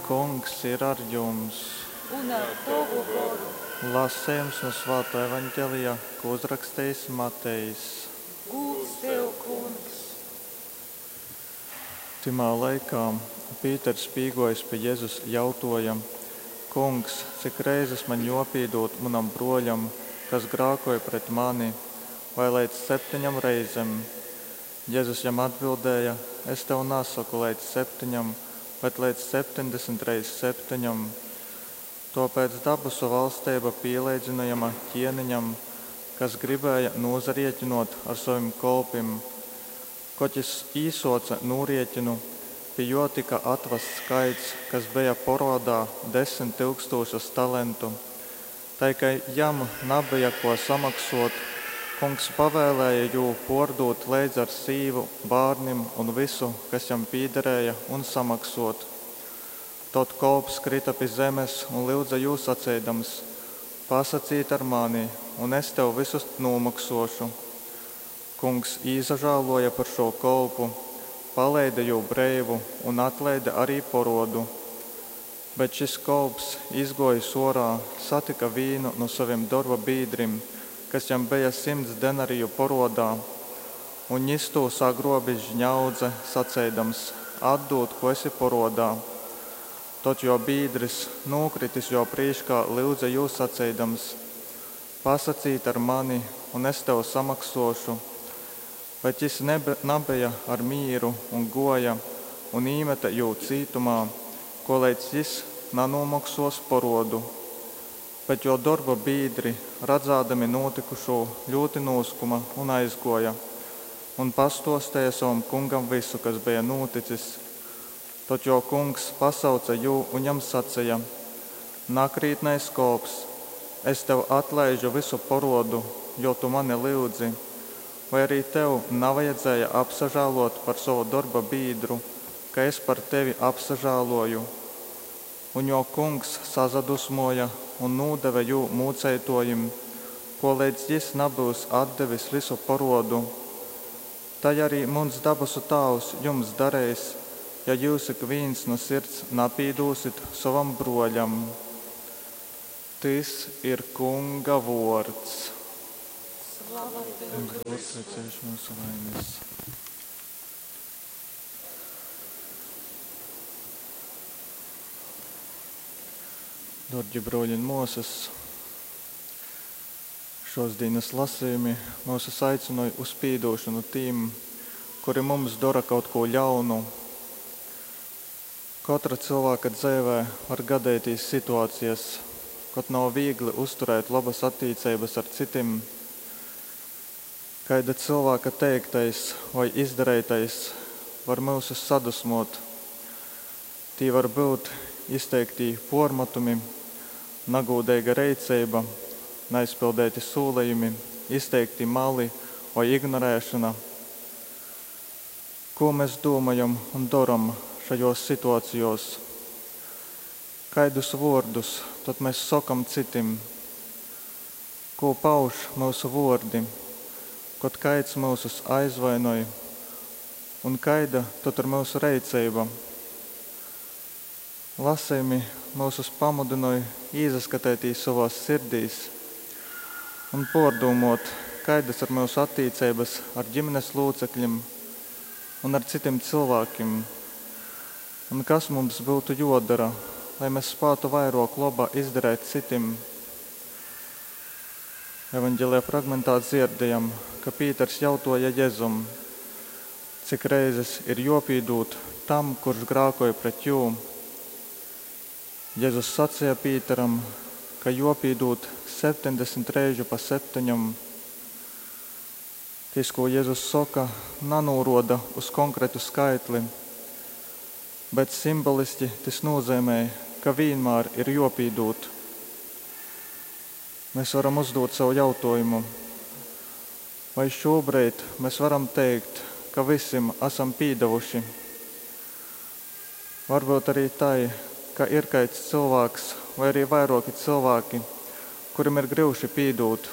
Kungs ir ar jums. Un ar tavu garu. Lasījums no Svētā evaņģēlijā, ko uzrakstījis Matejs. Gūts tev, Kungs. Timā laikā Pīters spīgojas pie Jēzus jautāja: Kungs, cik reizes man jopīdot manam broļam, kas grākoja pret mani, vai līdz 7 reizēm? Jēzus jam atbildēja: Es tev nesaku līdz 7, bet līdz 70 reizes 7. Tāpēc dabasu valstība pielīdzinājama ķēniņam, kas gribēja nozarieķinot ar saviem kolpiem. Koķis īsoca nūrieķinu, pie jo tika atvests skaits, kas bija porodā 10 000 talentu. Tikai jam nebija ko samaksot, kungs pavēlēja jū pordot līdz ar sīvu, bārnim un visu, kas jam pīderēja, un samaksot. Tot kolps krita pie zemes un lūdza jū sacīdams: Pasacīt ar mani, un es tev visus nomaksošu. Kungs īzažāloja par šo kolpu, palaida jū breivu un atlaida arī porodu. Bet šis kolps izgoja sorā, satika vīnu no saviem darba bīdrim, kas jam bija 100 denariju porodā, un ņis to sagrobi žņaudze, sacīdams: Atdod, ko esi porodā. Tot jo bīdris nokritis jo prīškā lūdza jū sacīdams: Pasacīt ar mani, un es tev samaksošu. Bet jis nebija ar mīru un goja un īmeta jū cītumā, ko līdz jis nanomaksos porodu. Bet jo darba bīdri, redzādami notikušo, ļoti noskuma un aizgoja, un pastostēja savam kungam visu, kas bija noticis. Tot jo kungs pasauca jū un jam sacīja: Nakrītnais kolps, es tev atlaižu visu porodu, jo tu mani lūdzi. Vai arī tev nevajadzēja apsažālot par savu darba bīdru, ka es par tevi apsažāloju? Un jo kungs sazadusmoja un nūdeva jū mūceitojim, ko līdz jis nebūs atdevis visu porodu. Tai arī mums dabasu Tāvs jums darēs, ja jūs ik viens no sirds napīdūsit savam broļam. Tas ir Kunga vārds. Slava tev, Kristus, mūsu vainas. Dārgie broļi un mūsas, šos dienas lasījumi mūs aicināja uz pīdošanu tiem, kuri mums dara kaut ko ļaunu. Katra cilvēka dzīvē var gadīties situācijas, kad nav viegli uzturēt labas attiecības ar citiem. Kāda cilvēka teiktais vai izdarītais var mūs sadusmot. Tī var būt izteikti pormatumi, nagūdīga reicība, neizpildēti solījumi, izteikti mali vai ignorēšana. Ko mēs domājam un daram šajos situācijos? Kādus vārdus tad mēs sakam citiem? Ko pauž mūsu vārdi, kad kāds mūsus aizvainoja, un kāda tad ir mūsu reicība? Lasījumi mūsus pamudināja izskatēties savās sirdīs un pārdomot, kādas ir mūsu attiecības ar ģimenes locekļiem un ar citiem cilvēkiem. Un kas mums būtu jodara, lai mēs spētu vairāk labā izdarīt citiem? Evaņģēlijā fragmentā dzirdējam, ka Pīters jautāja Jēzum, cik reizes ir jopīdūt tam, kurš grākoja pret jū. Jēzus sacīja Pīteram, ka jopīdūt 70 reižu pa 7. Tas, ko Jēzus saka, nanūroda uz konkrētu skaitli, bet simboliski tas nozīmē, ka vienmēr ir jopīdūt. Mēs varam uzdot savu jautājumu, vai šobrīd mēs varam teikt, ka visiem esam pīdavuši. Varbūt arī tai, ka ir kāds cilvēks vai arī vairāki cilvēki, kuriem ir grūti pīdot.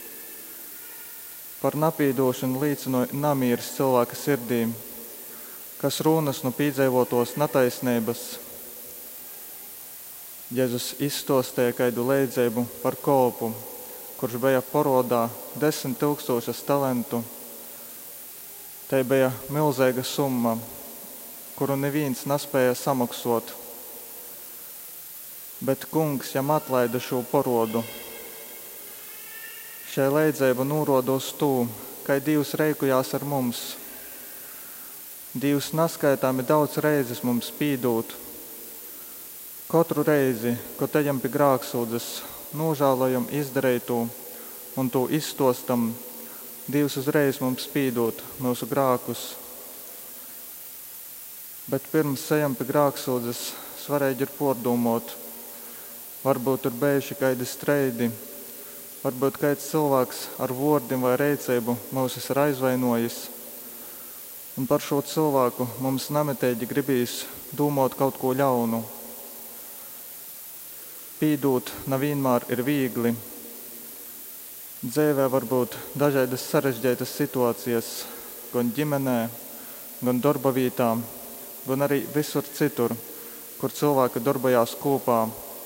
Par napīdošanu liecināja namīrs cilvēka sirdīm, kas runas no piedzīvotos netaisnības. Jēzus izstostīja kādu līdzību par kolpu, kurš bija porodā 10 000 talantu. Tai bija milzīga summa, kuru neviens nespēja samaksāt. Bet kungs jam atlaida šo porodu. Šai līdzība norāda uz to, kā Dievs rēkojās ar mums. Dievs neskaitāmi daudz reizes mums pīdot. Katru reizi, kad ejam pie grāksūdzes, nožēlojam izdarīto un to izstostam, Dievs uzreiz mums pīdot mūsu grākus. Bet pirms ejam pie grāksūdzes, svarīgi ir pārdomāt. Varbūt ir bijuši kādi streidi, varbūt kāds cilvēks ar vārdiem vai rīcību mūs ir aizvainojis. Un par šo cilvēku mums nemitīgi gribīs domāt kaut ko ļaunu. Pīdot nevienmēr ir viegli. Dzīvē var būt dažādas sarežģītas situācijas, gan ģimenē, gan darba vietā, gan arī visur citur, kur cilvēki darbojās kopā.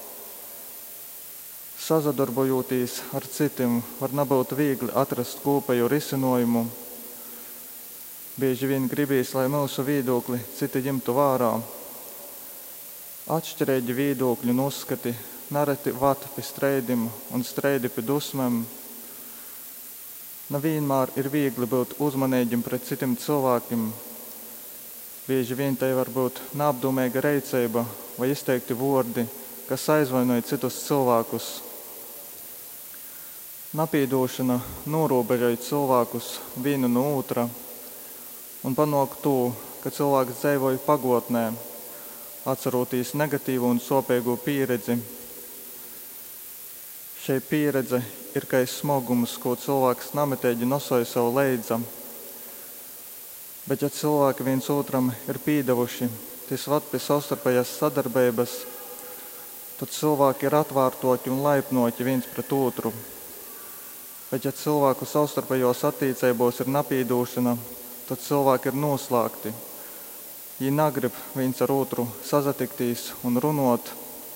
Sazadarbojoties ar citiem, var nebūt viegli atrast kopēju risinājumu. Bieži vien gribīs, lai mūsu viedokli citi ņemtu vērā. Atšķirīgi viedokļi un uzskati nereti ved pie streidiem un streidi pie dusmēm. Nevienmēr ir viegli būt uzmanīgiem pret citiem cilvēkiem. Bieži vien tai var būt neapdomīga rīcība vai izteikti vārdi, kas aizvainoja citus cilvēkus. Napīdošana norobežoja cilvēkus vienu no otra un panāk to, ka cilvēks dzīvoja pagotnē, atceroties negatīvu un sopīgu pieredzi. Šī pieredze ir kā smagums, ko cilvēks nemitīgi nesoja sev līdzi. Bet ja cilvēki viens otram ir pīdevuši, tas ved pie savstarpējās sadarbības, tad cilvēki ir atvērtoki un laipnoki viens pret otru. Bet ja cilvēku savstarpējos attiecībos ir napīdošana, tad cilvēki ir noslēgti. Viņi negrib viens ar otru sazatikties un runāt.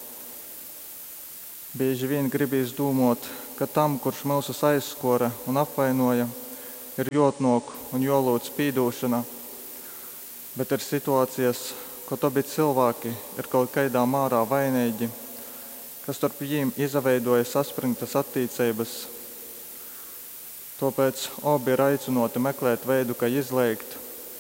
Bieži vien gribīs domāt, ka tam, kurš mūsus aizskora un apvainoja, ir jāatnāk un jālūdz pīdošana. Bet ir situācijas, kad abi cilvēki ir kaut kādā mērā vainīgi, kas starp viņiem izveidoja saspringtas attiecības. Tāpēc abi ir aicināti meklēt veidu, kā izlēgt.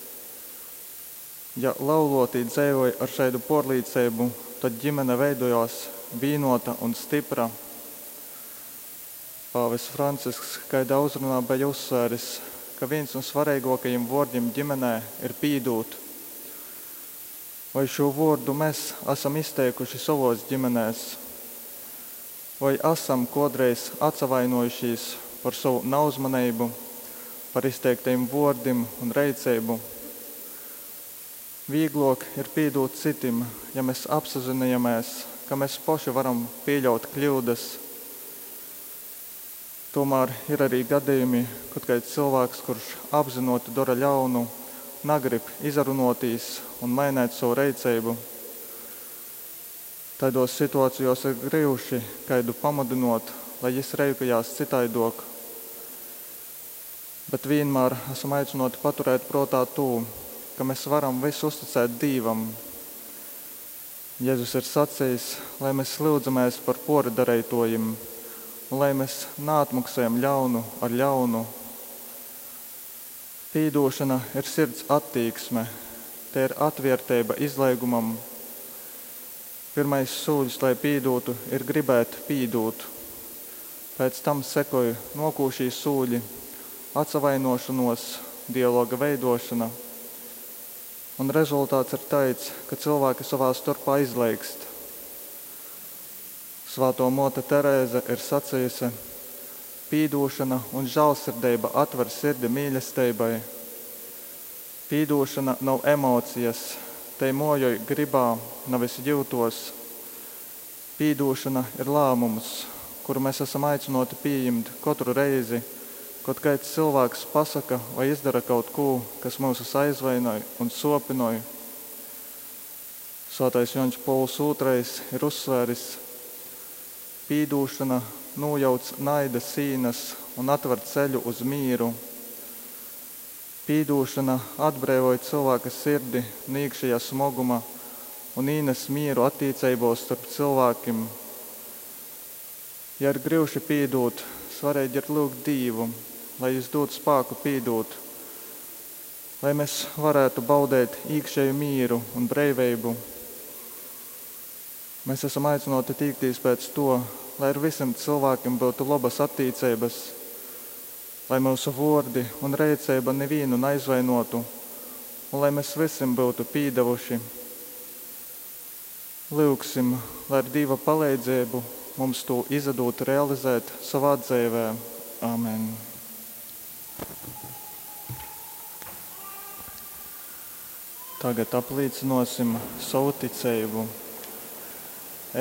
Ja laulotī dzīvoja ar šādu pārliecību, tad ģimene veidojās vienota un stipra. Pāvests Francisks kādā uzrunā bija uzsvēris, ka viens no svarīgākajiem vārdiem ģimenē ir pīdot. Vai šo vārdu mēs esam izteikuši savos ģimenēs? Vai esam kādreiz atsavainojušies par savu neuzmanību, par izteiktajiem vārdiem un rīcību? Vieglāk ir pīdot citiem, ja mēs apzināmies, ka mēs paši varam pieļaut kļūdas. Tomēr ir arī gadījumi, kad kāds cilvēks, kurš apzināti dara ļaunu, negrib izrunāties un mainīt savu rīcību. Tādos situācijos ir grūti kādu pamudināt, lai viņš rīkojās citādāk. Bet vienmēr esam aicināti paturēt prātā to, ka mēs varam visu uzticēt Dievam. Jēzus ir sacījis, lai mēs lūdzamies par pārdarītojiem un lai mēs neatmaksājam ļaunu ar ļaunu. Pīdošana ir sirds attieksme, te ir atvērtība izlaigumam. Pirmais soļs, lai pīdotu, ir gribēt pīdot. Pēc tam sekoja nokūšī soļi, atsavainošanos, dialoga veidošana. Un rezultāts ir tāds, ka cilvēki savā starpā izlaikst. Svētā Mote Terēze ir sacījusi: pīdošana un žēlsirdība atver sirdi mīlestībai. Pīdošana nav emocijas, tai mojoj gribā, nevis jūtos. Pīdošana ir lēmums, kuru mēs esam aicināti pieņemt katru reizi, kad kāds cilvēks pasaka vai izdara kaut ko, kas mūs aizvainoja un sopinoja. Svētais Jānis Pauls II ir uzsvēris: pīdūšana nojauc naida sīnas un atver ceļu uz mīru. Pīdūšana atbrīvoja cilvēka sirdi no iekšējā smaguma un ienes mieru attiecībos starp cilvēkiem. Ja ir grūti pīdot, svarīgi ir lūgt Dievu, lai Viņš dod spēku pīdot, lai mēs varētu baudīt iekšēju mieru un brīvību. Mēs esam aicināti tīkties pēc to, lai ar visiem cilvēkiem būtu labas attiecības, lai mūsu vārdi un rīcība nevienu neaizvainotu, un lai mēs visiem būtu pīdevuši. Lūgsim, lai ar Dieva palīdzību mums to izdod realizēt savā dzīvē. Amen. Tagad apliecināsim savu ticību.